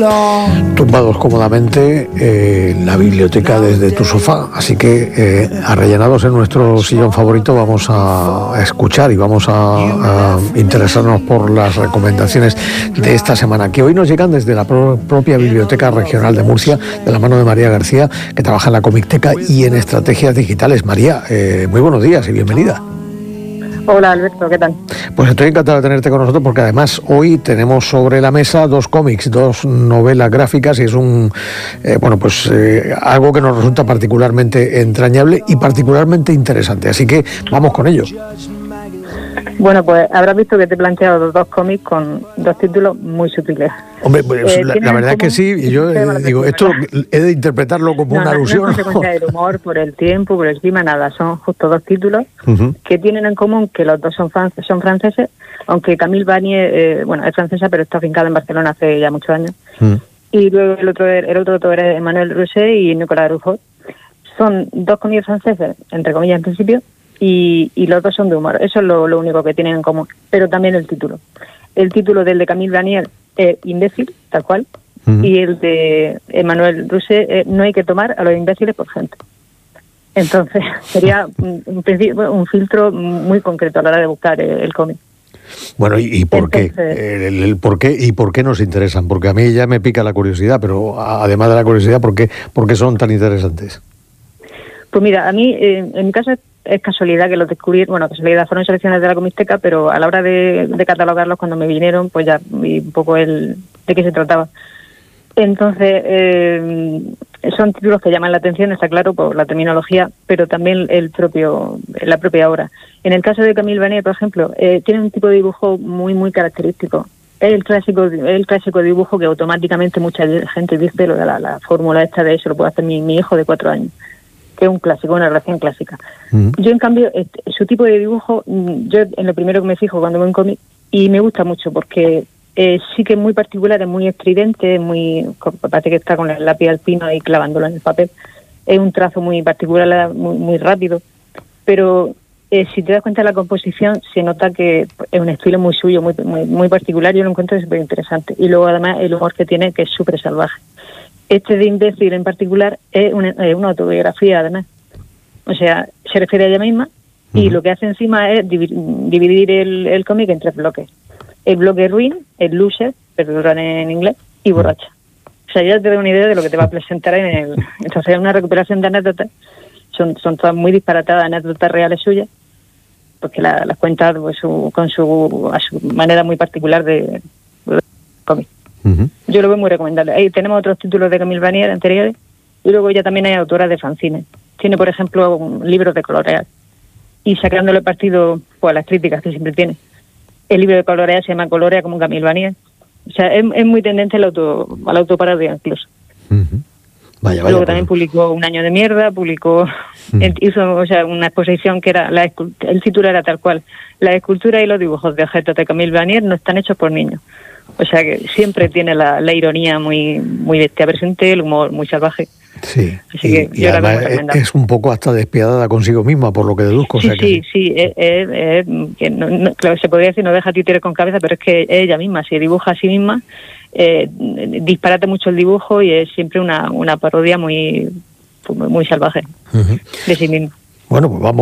Tumbados cómodamente en la biblioteca desde tu sofá, así que arrellanados en nuestro sillón favorito vamos a escuchar y vamos a interesarnos por las recomendaciones de esta semana, que hoy nos llegan desde la propia Biblioteca Regional de Murcia, de la mano de María García, que trabaja en la Comicteca y en estrategias digitales. María, muy buenos días y bienvenida. Hola Alberto, ¿qué tal? Pues estoy encantado de tenerte con nosotros porque además hoy tenemos sobre la mesa 2 cómics, 2 novelas gráficas y es algo que nos resulta particularmente entrañable y particularmente interesante, así que vamos con ello. Bueno, pues habrás visto que te he planteado los 2 cómics con 2 títulos muy sutiles. Hombre, pues la verdad es que sí, y yo digo, esto he de interpretarlo como una alusión. No es consecuencia del humor, por el tiempo, por el clima, nada, son justo 2 títulos que tienen en común que los 2 son franceses, aunque Camille Vanier, es francesa, pero está afincada en Barcelona hace ya muchos años. Y luego el otro autor es Emmanuel Rousset y Nicolas Rouffaut. Son 2 cómics franceses, entre comillas en principio, y los 2 son de humor. Eso es lo único que tienen en común, pero también el título. El título del de Camille Vanier es Imbécil, tal cual, y el de Emmanuel Rousset No hay que tomar a los imbéciles por gente. Entonces sería un filtro muy concreto a la hora de buscar el cómic. Bueno, ¿y por qué? El por qué y por qué nos interesan, porque a mí ya me pica la curiosidad, pero además de la curiosidad, ¿por qué son tan interesantes? Pues mira, a mí, en mi caso es casualidad que los descubrí, casualidad, fueron selecciones de la Comicteca, pero a la hora de catalogarlos, cuando me vinieron, pues ya vi un poco de qué se trataba. Entonces, son títulos que llaman la atención, está claro, por la terminología, pero también la propia obra. En el caso de Camille Vanier, por ejemplo, tiene un tipo de dibujo muy, muy característico. Es el clásico dibujo que automáticamente mucha gente dice, lo de la fórmula esta de eso lo puede hacer mi hijo de 4 años. Que es un clásico, una relación clásica. Yo, en cambio, su tipo de dibujo, yo en lo primero que me fijo cuando veo un cómic, y me gusta mucho porque sí que es muy particular, es muy estridente, parece que está con el lápiz alpino ahí clavándolo en el papel. Es un trazo muy particular, muy, muy rápido, pero si te das cuenta de la composición, se nota que es un estilo muy suyo, muy, muy, muy particular. Yo lo encuentro súper interesante. Y luego, además, el humor que tiene, que es súper salvaje. Este de Imbécil en particular es una autobiografía, además. O sea, se refiere a ella misma y lo que hace encima es dividir el cómic en 3 bloques. El bloque ruin, el loser, perdón en inglés, y borracha. O sea, ya te da una idea de lo que te va a presentar Entonces, es una recuperación de anécdotas. Son todas muy disparatadas, anécdotas reales suyas, porque las cuenta pues, a su manera muy particular de cómic. Yo lo veo muy recomendable. Ahí tenemos otros títulos de Camille Vanier anteriores y luego ya también hay autoras de fanzines. Tiene, por ejemplo, libros de colorear y sacándole partido pues, a las críticas que siempre tiene. El libro de colorear se llama Colorea como Camille Vanier. O sea, es muy tendente a la autoparodia incluso. Vaya, luego también publicó Un año de mierda, hizo una exposición que era, el título era tal cual: La escultura y los dibujos de objetos de Camille Vanier no están hechos por niños. O sea que siempre tiene la ironía muy, muy bestia presente, el humor muy salvaje. Sí, así que y además es un poco hasta despiadada consigo misma, por lo que deduzco. Sí, claro, se podría decir no deja títeres con cabeza, pero es que ella misma se dibuja a sí misma, disparate mucho el dibujo y es siempre una parodia muy, muy salvaje de sí misma. Bueno, pues vamos